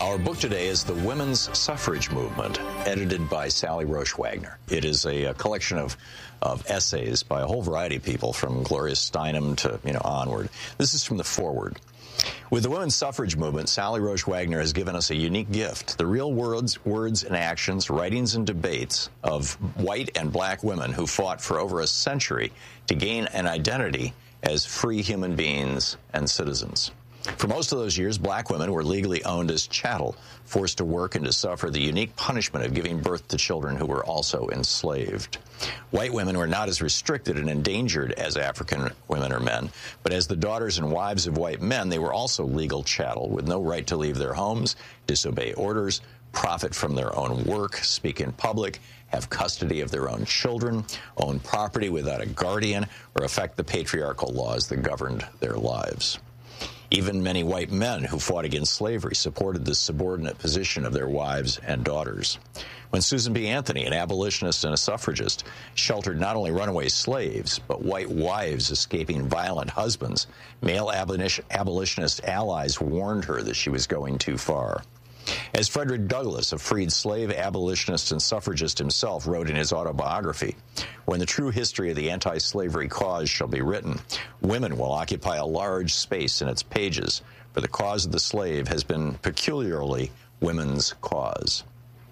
Our book today is The Women's Suffrage Movement, edited by Sally Roche Wagner. It is a collection of essays by a whole variety of people, from Gloria Steinem to, onward. This is from the foreword. With the women's suffrage movement, Sally Roche Wagner has given us a unique gift: the real words and actions, writings and debates of white and black women who fought for over a century to gain an identity as free human beings and citizens. For most of those years, black women were legally owned as chattel, forced to work and to suffer the unique punishment of giving birth to children who were also enslaved. White women were not as restricted and endangered as African women or men, but as the daughters and wives of white men, they were also legal chattel, with no right to leave their homes, disobey orders, profit from their own work, speak in public, have custody of their own children, own property without a guardian, or affect the patriarchal laws that governed their lives. Even many white men who fought against slavery supported the subordinate position of their wives and daughters. When Susan B. Anthony, an abolitionist and a suffragist, sheltered not only runaway slaves, but white wives escaping violent husbands, male abolitionist allies warned her that she was going too far. As Frederick Douglass, a freed slave abolitionist and suffragist himself, wrote in his autobiography, "When the true history of the anti-slavery cause shall be written, women will occupy a large space in its pages, for the cause of the slave has been peculiarly women's cause."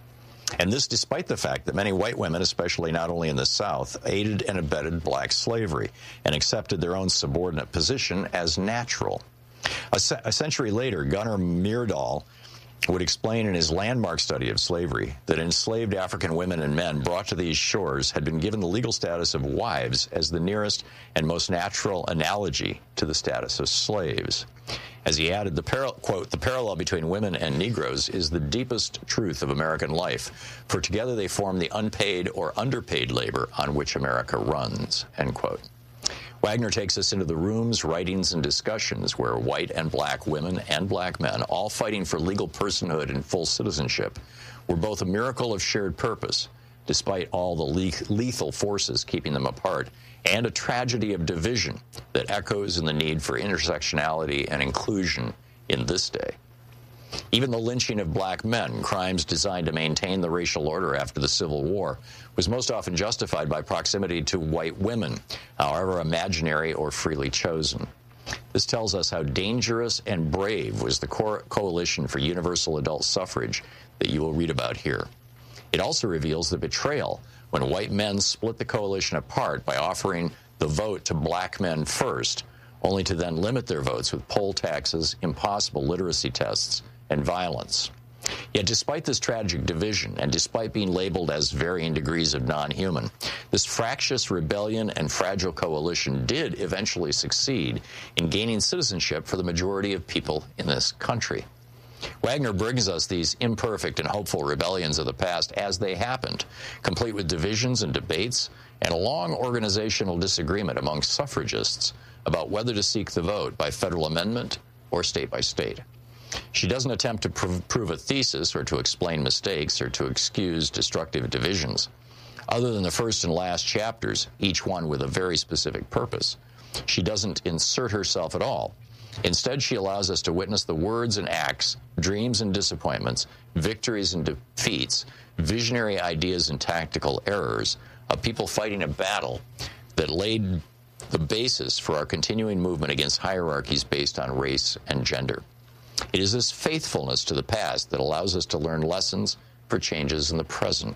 And this despite the fact that many white women, especially not only in the South, aided and abetted black slavery and accepted their own subordinate position as natural. A century later, Gunnar Myrdal would explain in his landmark study of slavery that enslaved African women and men brought to these shores had been given the legal status of wives as the nearest and most natural analogy to the status of slaves. As he added, quote, "The parallel between women and Negroes is the deepest truth of American life, for together they form the unpaid or underpaid labor on which America runs," end quote. Wagner takes us into the rooms, writings, and discussions where white and black women and black men, all fighting for legal personhood and full citizenship, were both a miracle of shared purpose, despite all the lethal forces keeping them apart, and a tragedy of division that echoes in the need for intersectionality and inclusion in this day. Even the lynching of black men, crimes designed to maintain the racial order after the Civil War, was most often justified by proximity to white women, however imaginary or freely chosen. This tells us how dangerous and brave was the coalition for universal adult suffrage that you will read about here. It also reveals the betrayal when white men split the coalition apart by offering the vote to black men first, only to then limit their votes with poll taxes, impossible literacy tests, and violence. Yet despite this tragic division, and despite being labeled as varying degrees of non-human, this fractious rebellion and fragile coalition did eventually succeed in gaining citizenship for the majority of people in this country. Wagner brings us these imperfect and hopeful rebellions of the past as they happened, complete with divisions and debates, and a long organizational disagreement among suffragists about whether to seek the vote by federal amendment or state by state. She doesn't attempt to prove a thesis or to explain mistakes or to excuse destructive divisions. Other than the first and last chapters, each one with a very specific purpose, she doesn't insert herself at all. Instead, she allows us to witness the words and acts, dreams and disappointments, victories and defeats, visionary ideas and tactical errors of people fighting a battle that laid the basis for our continuing movement against hierarchies based on race and gender. It is this faithfulness to the past that allows us to learn lessons for changes in the present.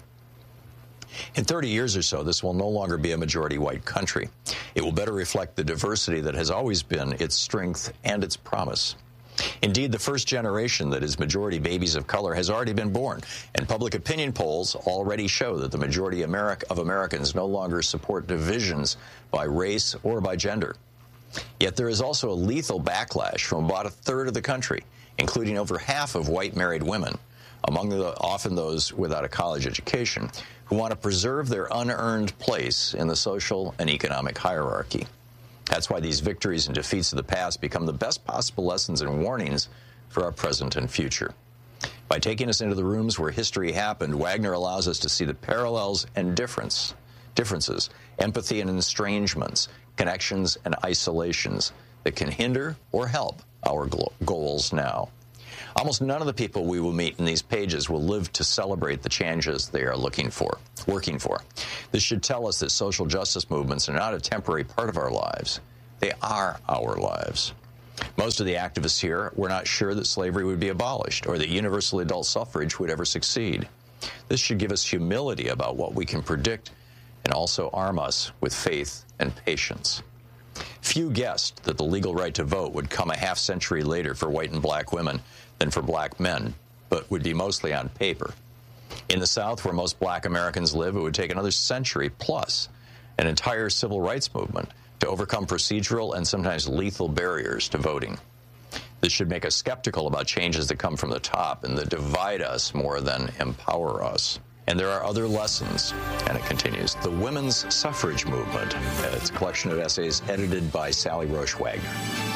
In 30 years or so, this will no longer be a majority white country. It will better reflect the diversity that has always been its strength and its promise. Indeed, the first generation that is majority babies of color has already been born, and public opinion polls already show that the majority of Americans no longer support divisions by race or by gender. Yet there is also a lethal backlash from about a third of the country, including over half of white married women, often those without a college education, who want to preserve their unearned place in the social and economic hierarchy. That's why these victories and defeats of the past become the best possible lessons and warnings for our present and future. By taking us into the rooms where history happened, Wagner allows us to see the parallels and differences, empathy and estrangements, connections and isolations that can hinder or help our goals now. Almost none of the people we will meet in these pages will live to celebrate the changes they are working for. This should tell us that social justice movements are not a temporary part of our lives. They are our lives. Most of the activists here were not sure that slavery would be abolished or that universal adult suffrage would ever succeed. This should give us humility about what we can predict and also arm us with faith and patience. Few guessed that the legal right to vote would come a half century later for white and black women than for black men, but would be mostly on paper. In the South, where most black Americans live, it would take another century plus an entire civil rights movement to overcome procedural and sometimes lethal barriers to voting. This should make us skeptical about changes that come from the top and that divide us more than empower us. And there are other lessons, and it continues. The Women's Suffrage Movement. It's a collection of essays edited by Sally Roche Wagner.